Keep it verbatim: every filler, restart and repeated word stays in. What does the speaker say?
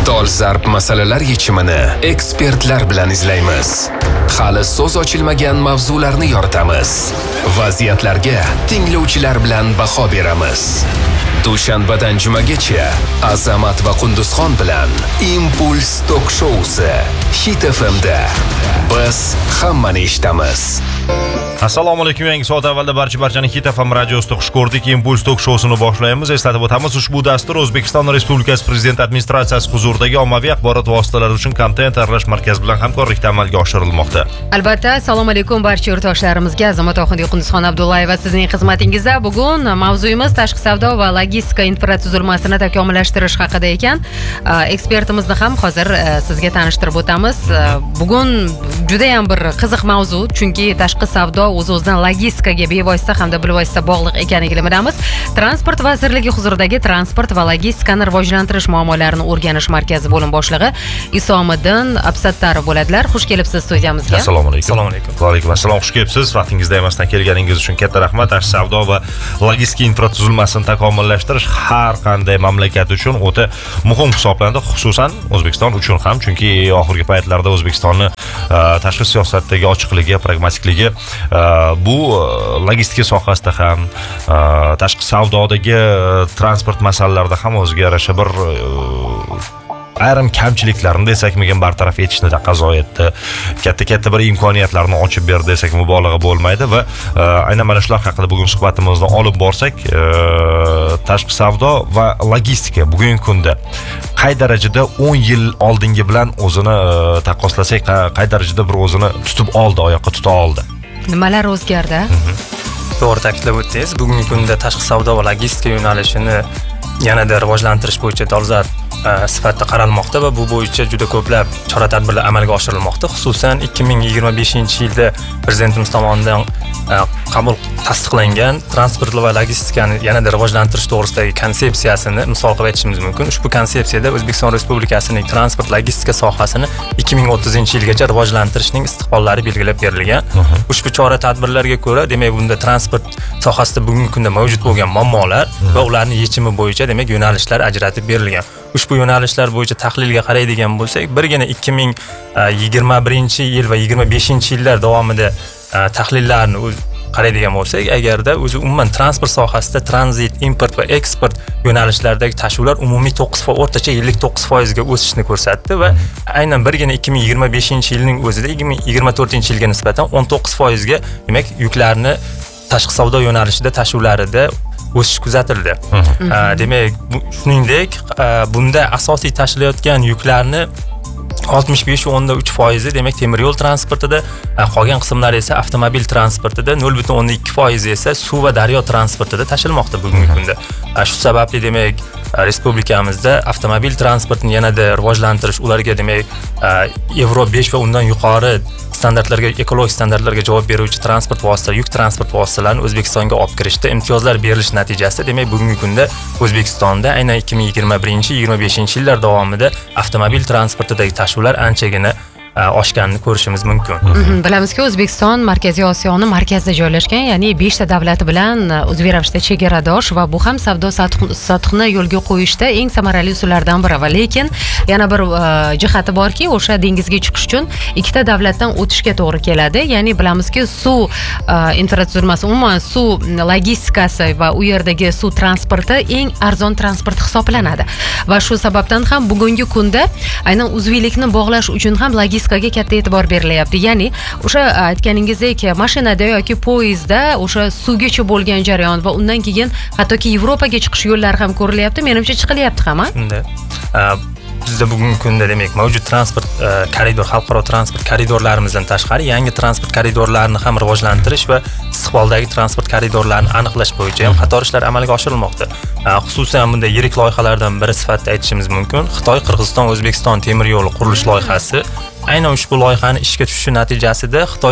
Dolzarb masalalar yechimini ekspertlar bilan izlaymiz. Hali so'z ochilmagan mavzularni yoritamiz. Vaziyatlarga tinglovchilar bilan baho beramiz. Dushanbadan jumagacha Azamat va Qunduzxon bilan Impuls Tok Showsi Hit F M da. Biz hammani eshitamiz. Assalomu alaykum. Yangi soat avvalda barcha barchani Hit F M radiosida xush ko'rdik. Impuls Tok Showsini boshlaymiz. Eslatib o'tamiz, ushbu dastur O'zbekiston Respublikasi Prezident administratsiyasi huzuridagi ommaviy axborot vositalari uchun kontent tayyorlash markazi bilan hamkorlikda amalga oshirilmoqda. Albatta, assalomu alaykum barcha yurtdoshlarimizga. Azamat Qunduzxon Abdullayeva sizning xizmatingizda. Bugun mavzuyimiz tashqi savdo va logistika infratuzilmasini takomillashtirish haqida ekan. Ekspertimizni ham hozir sizga tanishtirib o'tamiz. Bugun juda ham bir qiziq mavzu, chunki tashqi savdo o'z-o'zidan logistikaga bevosita hamda bilvosita bog'liq ekanligini bilamiz. Transport vazirligi huzuridagi transport va logistikani rivojlantirish muammolarini o'rganish markazi bo'lim boshlig'i Isomiddin Absattarov bo'ladilar. Xush kelibsiz studiyamizga. Assalomu alaykum. Assalomu alaykum. Va alaykum assalom. Xush kelibsiz. Vaqtingizda emasdan kelganingiz uchun katta rahmat. Tashqi savdo va logistika infratuzilmasini takomillashtirish har qanday mamlakat uchun o'ta muhim hisoblanadi, xususan O'zbekiston uchun ham, chunki oxirgi paytlarda O'zbekistonni tashqi siyosatdagi ochiqligi, pragmatikligi bu logistika sohasida ham, tashqi savdodagi transport masalalarida ham o'ziga yarasha bir ayrim kamchiliklarni desakmigan bartaraf etishni taqozo etdi. Katta-katta bir imkoniyatlarni ochib berdi desak mubolag'a bo'lmaydi va aynan mana shular haqida bugun suhbatimizni olib borsak, tashqi savdo va logistika bugungi kunda qay darajada o'n yil oldingi bilan o'zini taqqoslasak, qay darajada bir o'zini tutib oldi, oyoqqa tuta oldi. Nimalar o'zgardi? To'g'ri ta'kidlab o'tdingiz. Bugungi kunda tashqi savdo va logistika yo'nalishini yanada rivojlantirish bo'yicha dolzarb sifatida qaralmoqda va bu bo'yicha juda ko'plab chora-tadbirlar amalga oshirilmoqda. Xususan ikki ming yigirma beshinchi yilda prezidentimiz tomonidan qabul tasdiqlangan transport va logistikani yanada rivojlantirish to'g'risidagi konsepsiyasini misol qilib aytishimiz mumkin. Ushbu konsepsiyada O'zbekiston Respublikasining transport logistika sohasini ikki ming o'ttizinchi yilgacha rivojlantirishning istiqbollari belgilab berilgan. Ushbu chora-tadbirlarga ko'ra, demak, bunda transport sohasida bugungi kunda mavjud bo'lgan muammolar va ularning yechimi bo'yicha demak yo'nalishlar ajratib berilgan. Ushbu yo'nalishlar bo'yicha tahlilga qaraydigan bo'lsak, birgina ikki ming yigirma birinchi yil va yigirma beshinchi yillar davomida tahlillarni qaraydigan bo'lsak, agarda o'zi umuman transport sohasida tranzit, import va eksport yo'nalishlaridagi tashuvlar umumiy to'qqiz foiz, o'rtacha yillik to'qqiz foiz ga o'sishni ko'rsatdi va aynan birgina ikki ming yigirma beshinchi yilning o'zida ikki ming yigirma to'rtinchi yilga nisbatan o'n to'qqiz foiz ga demak yuklarni tashqi savdo yo'nalishida tashuvlarida o'sish kuzatildi. Demak, shuningdek, bunda asosiy tashilayotgan yuklarni oltmish besh o'nda uch foiz demak temir yo'l transportida, qolgan qismlari esa avtomobil transportida, nol butun o'nda ikki foiz esa suv va daryo transportida tashilmoqda bugungi kunda. Shu sababli demak respublikamizda avtomobil transportini yanada rivojlantirish, ularga demak Euro besh va undan yuqori standartlarga, ekologik standartlarga javob beruvchi transport vositalari, yuk transport vositalarini O'zbekistonga olib kirishda imtiyozlar berilish natijasida demak bugungi kunda O'zbekistonda aynan ikki ming yigirma birinchi yigirma beshinchi yillar davomida avtomobil transportidagi tashuvlar anchagina oshganini ko'rishimiz mumkin. Bilamizki, O'zbekiston Markaziy Osiyoning markazida joylashgan, ya'ni besh ta davlat bilan o'zbek ravishda chegaradosh va bu ham savdo sotiqni yo'lga qo'yishda eng samarali usullardan biri. Va lekin yana bir jihati borki, o'sha dengizga chiqish uchun ikkita davlatdan o'tishga to'g'ri keladi. Ya'ni bilamizki, suv infratuzilmasi, umuman suv logistikasi va u yerdagi suv transporti eng arzon transport hisoblanadi. Va shu sababdan ham bugungi kunda aynan uzviylikni bog'lash uchun ham logistika ga katta e'tibor berilyapti. Ya'ni o'sha aytganingizdek mashinada yoki poyezdda o'sha suvgacha bo'lgan jarayon va undan keyin hattoki Yevropaga chiqish yo'llari ham ko'rilyapti. Menimcha chiqilyapti ham, ha? Bizda bugungi kunda demak mavjud transport koridor, xalqaro transport koridorlarimizdan tashqari yangi transport koridorlarini ham rivojlantirish va istiqboldagi transport koridorlarini aniqlash bo'yicha ham qator ishlar amalga oshirilmoqda. Xususan bunda yirik loyihalardan biri sifatida aytishimiz mumkin. Xitoy, Qirg'iziston, O'zbekiston temir yo'li qurilish loyihasi. Aynan ushbu loyihani ishga tushishi natijasida Xitoy